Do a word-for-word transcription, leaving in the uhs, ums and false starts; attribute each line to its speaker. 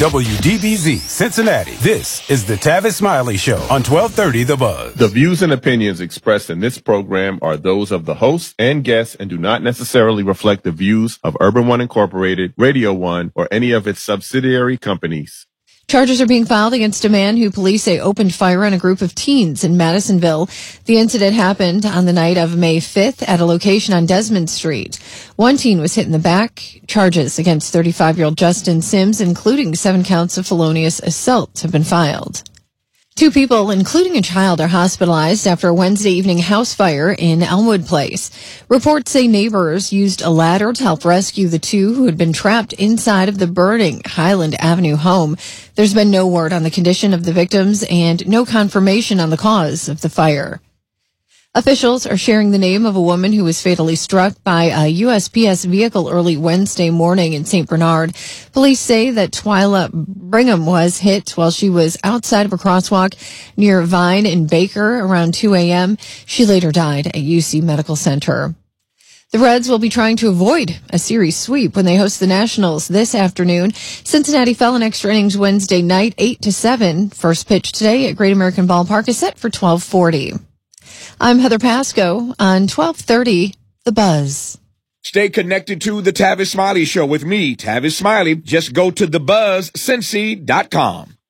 Speaker 1: W D B Z, Cincinnati. This is the Tavis Smiley Show on twelve thirty The Buzz.
Speaker 2: The views and opinions expressed in this program are those of the hosts and guests and do not necessarily reflect the views of Urban One Incorporated, Radio One, or any of its subsidiary companies.
Speaker 3: Charges are being filed against a man who police say opened fire on a group of teens in Madisonville. The incident happened on the night of May fifth at a location on Desmond Street. One teen was hit in the back. Charges against thirty-five-year-old Justin Sims, including seven counts of felonious assault, have been filed. Two people, including a child, are hospitalized after a Wednesday evening house fire in Elmwood Place. Reports say neighbors used a ladder to help rescue the two who had been trapped inside of the burning Highland Avenue home. There's been no word on the condition of the victims and no confirmation on the cause of the fire. Officials are sharing the name of a woman who was fatally struck by a U S P S vehicle early Wednesday morning in Saint Bernard. Police say that Twyla Brigham was hit while she was outside of a crosswalk near Vine and Baker around two a.m. She later died at U C Medical Center. The Reds will be trying to avoid a series sweep when they host the Nationals this afternoon. Cincinnati fell in extra innings Wednesday night, eight to seven. First pitch today at Great American Ballpark is set for twelve forty. I'm Heather Pasco on twelve thirty The Buzz.
Speaker 4: Stay connected to the Tavis Smiley Show with me, Tavis Smiley. Just go to the buzz cincy dot com.